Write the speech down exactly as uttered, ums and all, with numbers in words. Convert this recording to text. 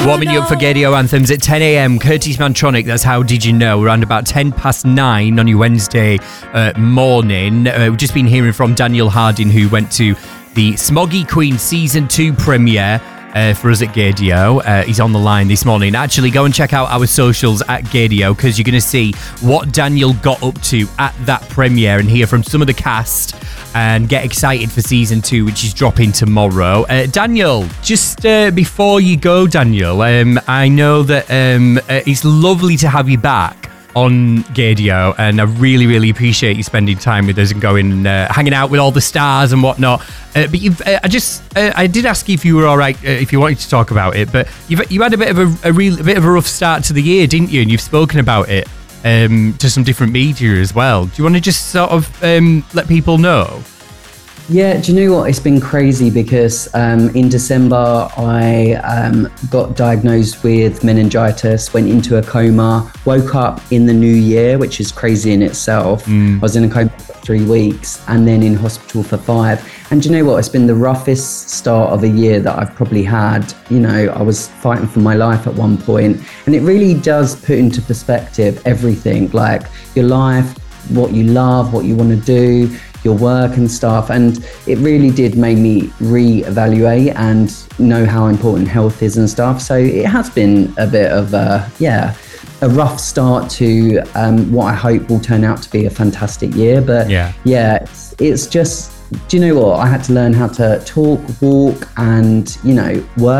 Warming no. you up for Gaydio Anthems at ten a.m. Curtis Mantronic, that's How Did You Know? Around about ten past nine on your Wednesday uh, morning. Uh, we've just been hearing from Daniel Harding, who went to the Smoggy Queen Season two premiere uh, for us at Gaydio. Uh, he's on the line this morning. Actually, go and check out our socials at Gaydio, because you're going to see what Daniel got up to at that premiere and hear from some of the cast and get excited for Season two, which is dropping tomorrow. Uh, Daniel, just uh, before you go, Daniel, um, I know that um, uh, it's lovely to have you back on Gaydio, and I really, really appreciate you spending time with us and going, uh, hanging out with all the stars and whatnot. Uh, but you've, uh, I just, uh, I did ask you if you were all right, uh, if you wanted to talk about it. But you've, you had a bit of a, a real, a bit of a rough start to the year, didn't you? And you've spoken about it um, to some different media as well. Do you want to just sort of um, let people know? Yeah, do you know what? It's been crazy because um, in December I um, got diagnosed with meningitis, went into a coma, woke up in the new year, which is crazy in itself. Mm. I was in a coma for three weeks and then in hospital for five. And do you know what? It's been the roughest start of a year that I've probably had. You know, I was fighting for my life at one point, and it really does put into perspective everything, like your life, what you love, what you want to do, your work and stuff. And it really did make me re-evaluate and know how important health is and stuff. So it has been a bit of a, yeah, a rough start to um, what I hope will turn out to be a fantastic year. But yeah, yeah it's, it's just, do you know what? I had to learn how to talk, walk, and, you know, work.